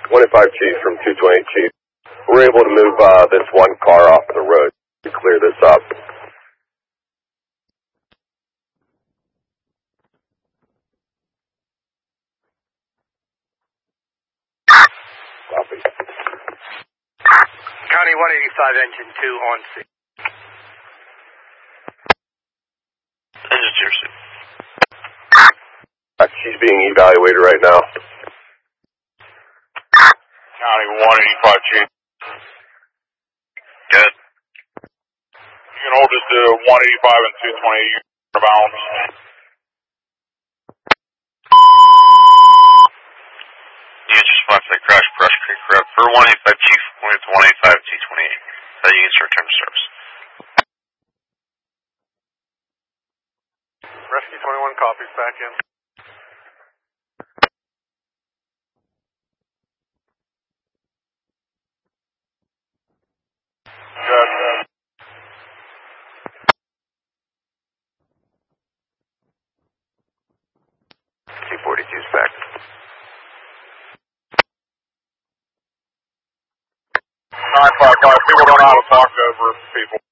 25 Chief from 228 Chief. We're able to move this one car off of the road to clear this up. Copy. County 185, engine 2 on scene. Engine 2, sir. She's being evaluated right now. County 185 Chief. Good. You can hold us to 185 and 228 unit bounds. Units response to the crash, Brush Creek Road for 185 Chief, with 185 228. That unit's return to service. Rescue 21 copies, back in. Good. C-42's back. 955, people don't know how to talk over people.